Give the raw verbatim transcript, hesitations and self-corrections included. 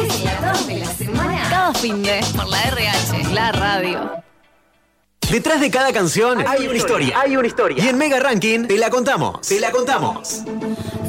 La top de la semana. Cada fin de por la R H, la radio. Detrás de cada canción hay una historia. Hay una historia. Y en Mega Ranking te la contamos. Te la contamos.